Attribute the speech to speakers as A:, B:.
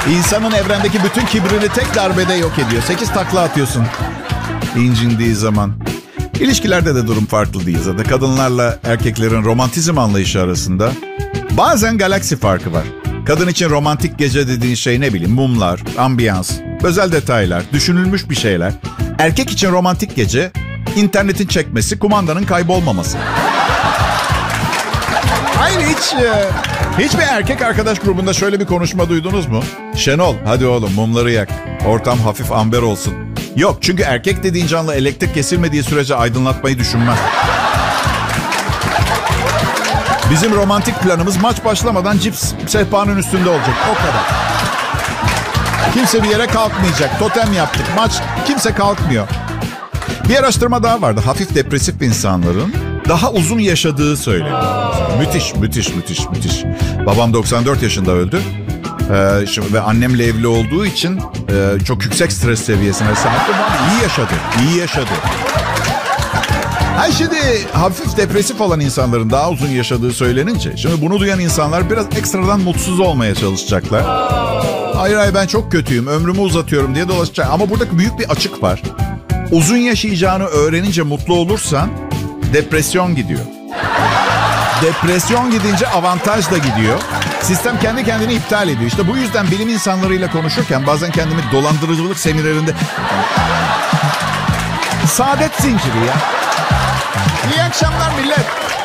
A: İnsanın evrendeki bütün kibrini tek darbede yok ediyor. 8 takla atıyorsun incindiği zaman. İlişkilerde de durum farklı değil zaten. Kadınlarla erkeklerin romantizm anlayışı arasında bazen galaksi farkı var. Kadın için romantik gece dediğin şey ne bileyim mumlar, ambiyans, özel detaylar, düşünülmüş bir şeyler. Erkek için romantik gece internetin çekmesi, kumandanın kaybolmaması. Hayır hiçbir erkek arkadaş grubunda şöyle bir konuşma duydunuz mu? Şenol hadi oğlum mumları yak. Ortam hafif amber olsun. Yok çünkü erkek dediğin canlı elektrik kesilmediği sürece aydınlatmayı düşünmez. Bizim romantik planımız maç başlamadan cips sehpanın üstünde olacak. O kadar. Kimse bir yere kalkmayacak. Totem yaptık. Maç kimse kalkmıyor. Bir araştırma daha vardı. Hafif depresif insanların daha uzun yaşadığı söyleniyor. Müthiş. Babam 94 yaşında öldü. Ve annemle evli olduğu için çok yüksek stres seviyesine sahip. İyi yaşadı. Şimdi hafif depresif olan insanların daha uzun yaşadığı söylenince, şimdi bunu duyan insanlar biraz ekstradan mutsuz olmaya çalışacaklar. Hayır ben çok kötüyüm, ömrümü uzatıyorum diye dolaşacak. Ama burada büyük bir açık var. Uzun yaşayacağını öğrenince mutlu olursan depresyon gidiyor. Depresyon gidince avantaj da gidiyor. Sistem kendi kendini iptal ediyor. İşte bu yüzden bilim insanlarıyla konuşurken bazen kendimi dolandırıcılık seminerinde... Saadet zinciri ya. İyi akşamlar millet.